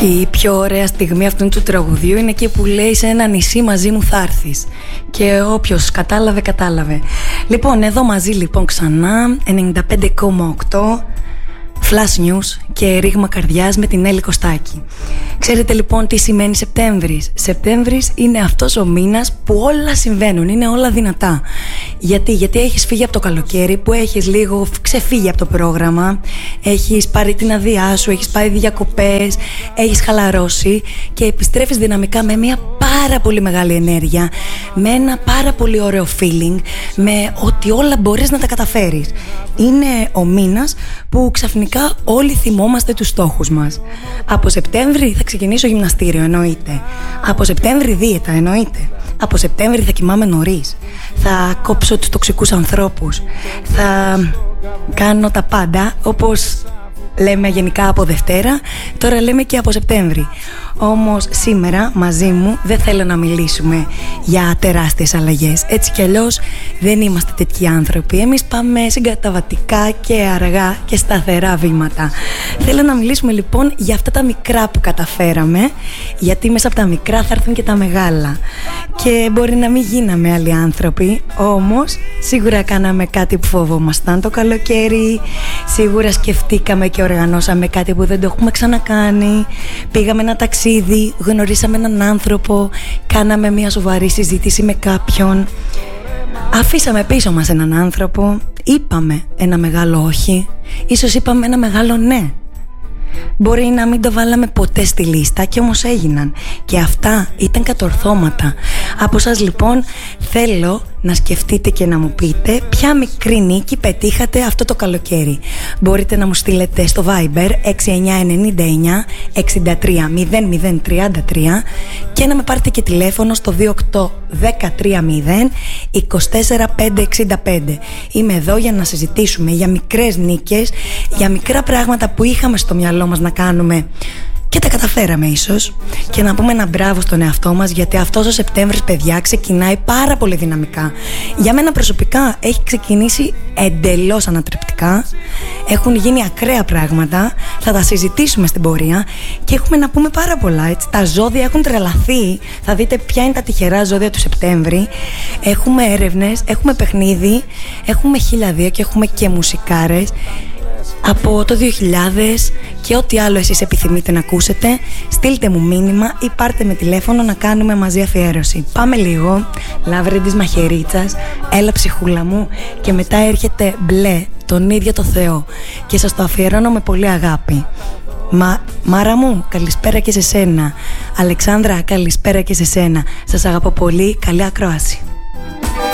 Η πιο ωραία στιγμή αυτού του τραγουδιού είναι εκεί που λέει «Σε ένα νησί μαζί μου θα έρθεις». Και όποιος κατάλαβε, κατάλαβε. Λοιπόν, εδώ μαζί λοιπόν ξανά 95,8 Flash News και ρήγμα καρδιάς με την Έλλη Κωστάκη. Ξέρετε λοιπόν τι σημαίνει Σεπτέμβρης? Σεπτέμβρης είναι αυτός ο μήνας που όλα συμβαίνουν, είναι όλα δυνατά. Γιατί έχεις φύγει από το καλοκαίρι, που έχεις λίγο ξεφύγει από το πρόγραμμα, έχεις πάρει την αδειά σου, έχεις πάει διακοπές, έχεις χαλαρώσει και επιστρέφεις δυναμικά με μια πάρα πολύ μεγάλη ενέργεια, με ένα πάρα πολύ ωραίο feeling, με ότι όλα μπορείς να τα καταφέρεις. Είναι ο μήνας που ξαφνικά όλοι θυμόμαστε τους στόχους μας. Από Σεπτέμβρη θα ξεκινήσω γυμναστήριο, εννοείται. Από Σεπτέμβρη δίαιτα, εννοείται. Από Σεπτέμβρη θα κοιμάμαι νωρίς. Θα κόψω τους τοξικούς ανθρώπους. Θα κάνω τα πάντα, όπως λέμε γενικά από Δευτέρα, τώρα λέμε και από Σεπτέμβρη. Όμως σήμερα μαζί μου δεν θέλω να μιλήσουμε για τεράστιες αλλαγές. Έτσι κι αλλιώς δεν είμαστε τέτοιοι άνθρωποι. Εμείς πάμε συγκαταβατικά και αργά και σταθερά βήματα. Θέλω να μιλήσουμε λοιπόν για αυτά τα μικρά που καταφέραμε, γιατί μέσα από τα μικρά θα έρθουν και τα μεγάλα. Και μπορεί να μην γίναμε άλλοι άνθρωποι, όμως σίγουρα κάναμε κάτι που φοβόμασταν το καλοκαίρι. Σίγουρα σκεφτήκαμε και οργανώσαμε κάτι που δεν το έχουμε ξανακάνει. Πήγαμε ένα ταξίδι, γνωρίσαμε έναν άνθρωπο, κάναμε μια σοβαρή συζήτηση με κάποιον. Αφήσαμε πίσω μας έναν άνθρωπο, είπαμε ένα μεγάλο όχι, ίσως είπαμε ένα μεγάλο ναι. Μπορεί να μην το βάλαμε ποτέ στη λίστα και όμως έγιναν. Και αυτά ήταν κατορθώματα. Από σας λοιπόν θέλω να σκεφτείτε και να μου πείτε ποια μικρή νίκη πετύχατε αυτό το καλοκαίρι. Μπορείτε να μου στείλετε στο Viber 6999 63 0033 και να με πάρετε και τηλέφωνο στο 28130 24565. Είμαι εδώ για να συζητήσουμε για μικρές νίκες, για μικρά πράγματα που είχαμε στο μυαλό μας να κάνουμε και τα καταφέραμε ίσως, και να πούμε ένα μπράβο στον εαυτό μας, γιατί αυτός ο Σεπτέμβρης, παιδιά, ξεκινάει πάρα πολύ δυναμικά. Για μένα προσωπικά έχει ξεκινήσει εντελώς ανατρεπτικά. Έχουν γίνει ακραία πράγματα, θα τα συζητήσουμε στην πορεία και έχουμε να πούμε πάρα πολλά, έτσι. Τα ζώδια έχουν τρελαθεί, θα δείτε ποια είναι τα τυχερά ζώδια του Σεπτέμβρη. Έχουμε έρευνες, έχουμε παιχνίδι, έχουμε 1002 και έχουμε και μουσικάρες από το 2000 και ό,τι άλλο εσείς επιθυμείτε να ακούσετε. Στείλτε μου μήνυμα ή πάρτε με τηλέφωνο να κάνουμε μαζί αφιέρωση. Πάμε λίγο, Λαύρεντης Μαχαιρίτσας, Έλα ψυχούλα μου, και μετά έρχεται Μπλε, τον ίδιο το Θεό, και σας το αφιερώνω με πολύ αγάπη. Μάρα μου, καλησπέρα και σε σένα. Αλεξάνδρα, καλησπέρα και σε σένα. Σας αγαπώ πολύ, καλή ακρόαση.